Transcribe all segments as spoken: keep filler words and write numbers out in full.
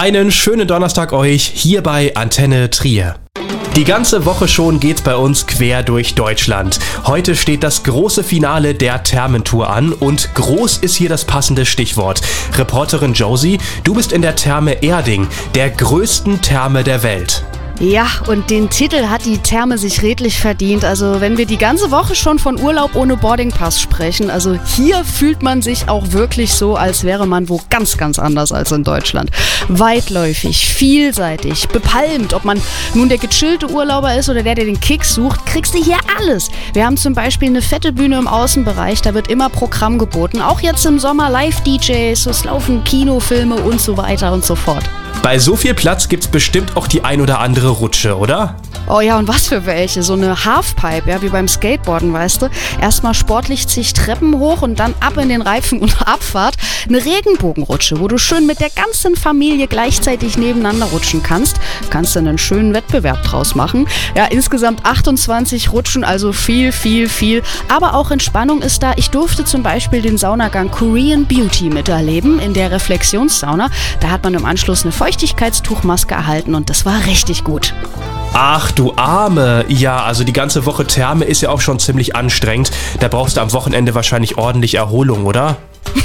Einen schönen Donnerstag euch hier bei Antenne Trier. Die ganze Woche schon geht's bei uns quer durch Deutschland. Heute steht das große Finale der Thermentour an und groß ist hier das passende Stichwort. Reporterin Josie, du bist in der Therme Erding, der größten Therme der Welt. Ja, und den Titel hat die Therme sich redlich verdient. Also wenn wir die ganze Woche schon von Urlaub ohne Boardingpass sprechen, also hier fühlt man sich auch wirklich so, als wäre man wo ganz, ganz anders als in Deutschland. Weitläufig, vielseitig, bepalmt. Ob man nun der gechillte Urlauber ist oder der, der den Kick sucht, kriegst du hier alles. Wir haben zum Beispiel eine fette Bühne im Außenbereich, da wird immer Programm geboten. Auch jetzt im Sommer Live-D Js, es laufen Kinofilme und so weiter und so fort. Bei so viel Platz gibt's bestimmt auch die ein oder andere Rutsche, oder? Oh ja, und was für welche? So eine Halfpipe, ja, wie beim Skateboarden, weißt du? Erstmal sportlich zig Treppen hoch und dann ab in den Reifen und Abfahrt. Eine Regenbogenrutsche, wo du schön mit der ganzen Familie gleichzeitig nebeneinander rutschen kannst. Kannst du einen schönen Wettbewerb draus machen. Ja, insgesamt achtundzwanzig Rutschen, also viel, viel, viel. Aber auch Entspannung ist da. Ich durfte zum Beispiel den Saunagang Korean Beauty miterleben in der Reflexionssauna. Da hat man im Anschluss eine Feuchtigkeitstuchmaske erhalten und das war richtig gut. Ach du Arme, ja, also die ganze Woche Therme ist ja auch schon ziemlich anstrengend. Da brauchst du am Wochenende wahrscheinlich ordentlich Erholung, oder?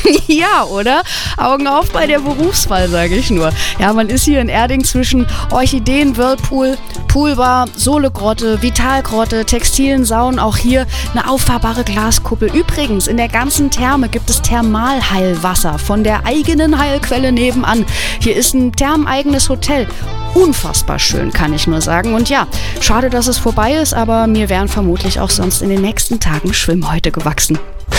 Ja, oder? Augen auf bei der Berufswahl, sage ich nur. Ja, man ist hier in Erding zwischen Orchideen, Whirlpool, Poolbar, Sohlegrotte, Vitalgrotte, textilen Saunen, auch hier eine auffahrbare Glaskuppel. Übrigens, in der ganzen Therme gibt es Thermalheilwasser von der eigenen Heilquelle nebenan. Hier ist ein thermeneigenes Hotel. Unfassbar schön, kann ich nur sagen. Und ja, schade, dass es vorbei ist, aber mir wären vermutlich auch sonst in den nächsten Tagen Schwimmhäute gewachsen.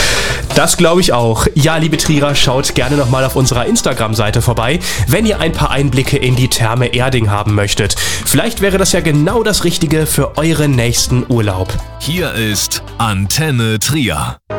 Das glaube ich auch. Ja, liebe Trierer, schaut gerne nochmal auf unserer Instagram-Seite vorbei, wenn ihr ein paar Einblicke in die Therme Erding haben möchtet. Vielleicht wäre das ja genau das Richtige für euren nächsten Urlaub. Hier ist Antenne Trier.